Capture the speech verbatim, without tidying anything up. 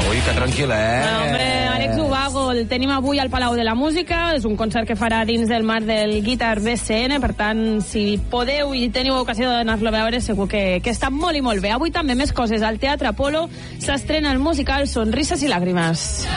Ui, que tranquil·let. No, hombre, Àlex Ubago el tenim avui al Palau de la Música. És un concert que farà dins del marc del Guitar B C N. Per tant, si podeu i teniu ocasió d'anar-lo a veure, segur que, que està molt i molt bé. Avui també més coses. Al Teatre Apolo s'estrena el musical Sonrises i Làgrimes.